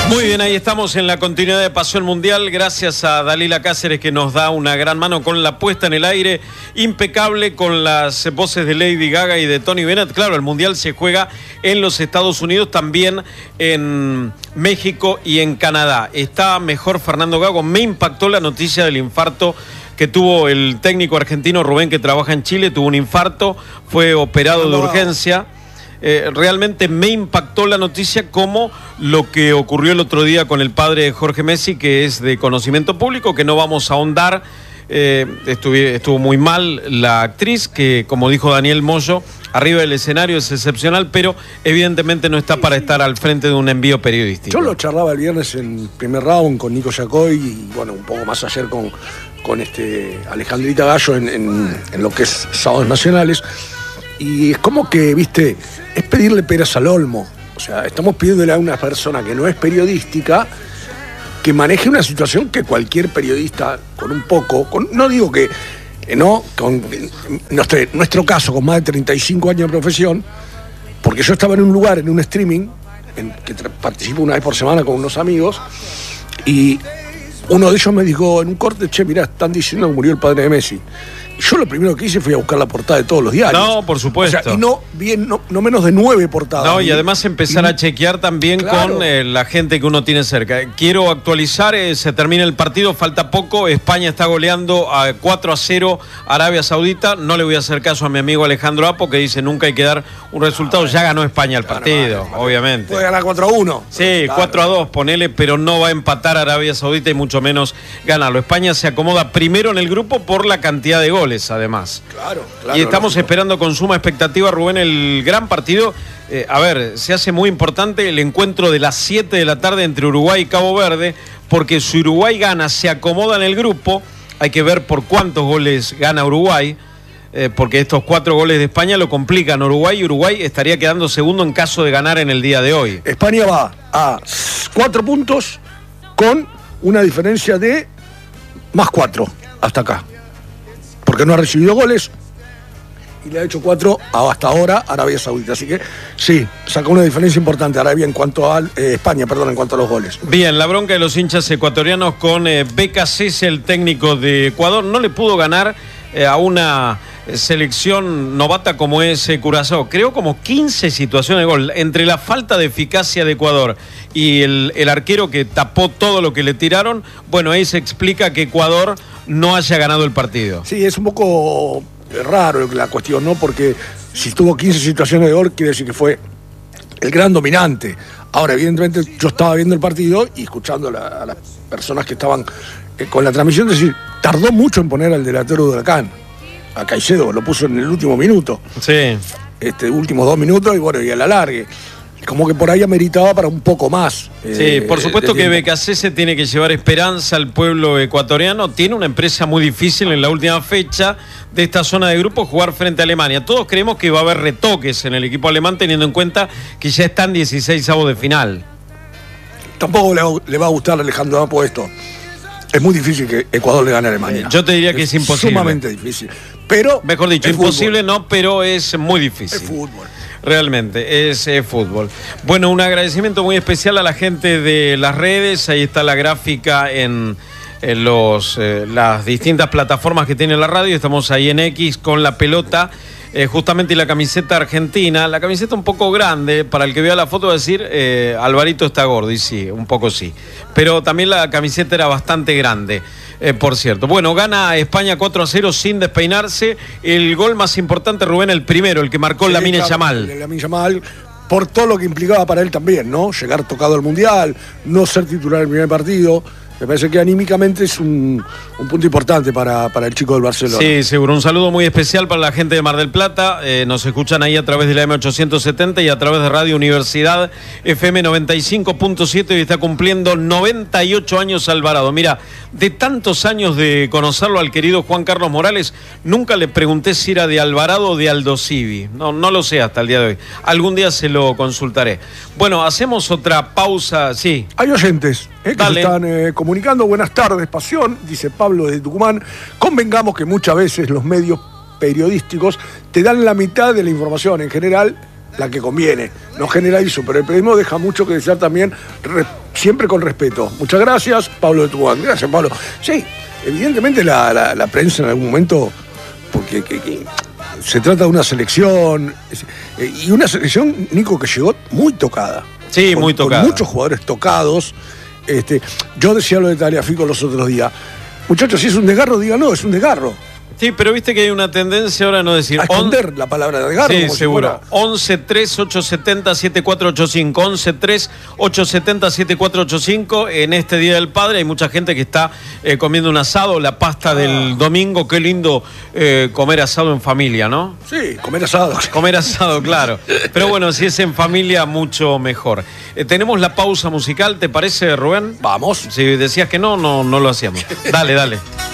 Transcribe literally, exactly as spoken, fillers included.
Muy bien, ahí estamos en la continuidad de Pasión Mundial, gracias a Dalila Cáceres que nos da una gran mano con la puesta en el aire, impecable con las voces de Lady Gaga y de Tony Bennett. Claro, el Mundial se juega en los Estados Unidos, también en México y en Canadá. Está mejor Fernando Gago. Me impactó la noticia del infarto que tuvo el técnico argentino Rubén, que trabaja en Chile, tuvo un infarto, fue operado de urgencia. Eh, realmente me impactó la noticia, como lo que ocurrió el otro día con el padre de Jorge Messi, que es de conocimiento público, que no vamos a ahondar. Eh, estuvo, estuvo muy mal la actriz, que como dijo Daniel Moyo, arriba del escenario es excepcional, pero evidentemente no está para estar al frente de un envío periodístico. Yo lo charlaba el viernes en primer round con Nico Yacoy y bueno, un poco más ayer con, con este Alejandrita Gallo en, en, en lo que es Sábados Nacionales. Y es como que, viste, es pedirle peras al olmo. O sea, estamos pidiéndole a una persona que no es periodística que maneje una situación que cualquier periodista con un poco, con, no digo que, eh, no, con nuestro, nuestro caso, con más de treinta y cinco años de profesión, porque yo estaba en un lugar, en un streaming, en que participo una vez por semana con unos amigos, y uno de ellos me dijo en un corte: che, mirá, están diciendo que murió el padre de Messi. Yo lo primero que hice fue a buscar la portada de todos los diarios. No, por supuesto. O sea, y no, bien, no, no menos de nueve portadas. No, y además empezar y, a chequear también, claro, con eh, la gente que uno tiene cerca. Quiero actualizar, eh, se termina el partido, falta poco. España está goleando a cuatro a cero Arabia Saudita. No le voy a hacer caso a mi amigo Alejandro Apo, que dice nunca hay que dar un resultado. Ah, ya ganó España el partido, claro, obviamente. Puede ganar cuatro a uno. Sí, claro, cuatro a dos, ponele, pero no va a empatar a Arabia Saudita y mucho menos ganarlo. España se acomoda primero en el grupo por la cantidad de goles, además. Claro, claro. Y estamos lógico. esperando con suma expectativa, Rubén, el gran partido. Eh, a ver, se hace muy importante el encuentro de las siete de la tarde entre Uruguay y Cabo Verde, porque si Uruguay gana, se acomoda en el grupo. Hay que ver por cuántos goles gana Uruguay, eh, porque estos cuatro goles de España lo complican a Uruguay, y Uruguay estaría quedando segundo en caso de ganar en el día de hoy. España va a cuatro puntos con una diferencia de más cuatro hasta acá, porque no ha recibido goles y le ha hecho cuatro hasta ahora Arabia Saudita. Así que sí, saca una diferencia importante Arabia en cuanto a eh, España, perdón, en cuanto a los goles. Bien, la bronca de los hinchas ecuatorianos con eh, Becas Cese, el técnico de Ecuador. No le pudo ganar eh, a una selección novata como es eh, Curazao. Creó como quince situaciones de gol. Entre la falta de eficacia de Ecuador y el, el arquero que tapó todo lo que le tiraron, bueno, ahí se explica que Ecuador no haya ganado el partido. Sí, es un poco raro la cuestión, ¿no? Porque si tuvo quince situaciones de gol, quiere decir que fue el gran dominante. Ahora, evidentemente, yo estaba viendo el partido y escuchando la, a las personas que estaban eh, con la transmisión, es decir, tardó mucho en poner al delantero de Huracán, a Caicedo, lo puso en el último minuto. Sí. Este, últimos dos minutos y bueno, y a la largue. Como que por ahí ameritaba para un poco más. Sí, eh, por supuesto que Becas Cese tiene que llevar esperanza al pueblo ecuatoriano. Tiene una empresa muy difícil en la última fecha de esta zona de grupo, jugar frente a Alemania. Todos creemos que va a haber retoques en el equipo alemán, teniendo en cuenta que ya están dieciseisavos de final. Tampoco le, le va a gustar a Alejandro Apo esto. Es muy difícil que Ecuador le gane a Alemania. Eh, yo te diría que es, es imposible. Sumamente difícil. Pero mejor dicho, imposible fútbol. No, pero es muy difícil. Es fútbol. Realmente, es eh, fútbol. Bueno, un agradecimiento muy especial a la gente de las redes. Ahí está la gráfica en, en los, eh, las distintas plataformas que tiene la radio. Estamos ahí en X con la pelota, eh, justamente, y la camiseta argentina. La camiseta un poco grande, para el que vea la foto va a decir, eh, Alvarito está gordo, y sí, un poco sí. Pero también la camiseta era bastante grande. Eh, por cierto. Bueno, gana España cuatro a cero sin despeinarse. El gol más importante, Rubén, el primero, el que marcó sí, Lamine Yamal. Lamine Yamal, por todo lo que implicaba para él también, ¿no? Llegar tocado al Mundial, no ser titular en el primer partido. Me parece que anímicamente es un, un punto importante para, para el chico del Barcelona. Sí, seguro. Un saludo muy especial para la gente de Mar del Plata. Eh, nos escuchan ahí a través de la M ochocientos setenta y a través de Radio Universidad F M noventa y cinco punto siete, y está cumpliendo noventa y ocho años Alvarado. Mira, de tantos años de conocerlo al querido Juan Carlos Morales, nunca le pregunté si era de Alvarado o de Aldosivi. No, no lo sé hasta el día de hoy. Algún día se lo consultaré. Bueno, hacemos otra pausa. Sí. Hay oyentes eh, que se están eh, comunicando. Buenas tardes, Pasión, dice Pablo de Tucumán. Convengamos que muchas veces los medios periodísticos te dan la mitad de la información. En general, la que conviene. No generalizo, pero el periodismo deja mucho que desear también, re, siempre con respeto. Muchas gracias, Pablo de Tubán. Gracias, Pablo. Sí, evidentemente la, la, la prensa en algún momento, porque que, que se trata de una selección, y una selección, Nico, que llegó muy tocada. Sí, con, muy tocada. Con muchos jugadores tocados. Este, yo decía lo de Tagliafico los otros días. Muchachos, si es un desgarro, díganlo, es un desgarro. Sí, pero viste que hay una tendencia ahora a no decir... A esconder on... la palabra desgarro. Sí, seguro. Si once tres ocho siete cero siete cuatro ocho cinco. once tres ocho siete cero siete cuatro ocho cinco. En este Día del Padre hay mucha gente que está eh, comiendo un asado, la pasta ah. del domingo. Qué lindo eh, comer asado en familia, ¿no? Sí, comer asado. Comer asado, claro. Pero bueno, si es en familia, mucho mejor. Eh, tenemos la pausa musical, ¿te parece, Rubén? Vamos. Si decías que no, no, no lo hacíamos. Dale, dale.